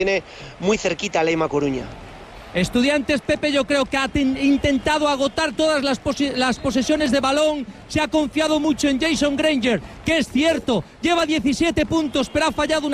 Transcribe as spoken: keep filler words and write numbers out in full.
Tiene muy cerquita a Leima Coruña. Estudiantes, Pepe, yo creo que ha intentado agotar todas las, las posesiones de balón, se ha confiado mucho en Jason Granger, que es cierto, lleva diecisiete puntos, pero ha fallado una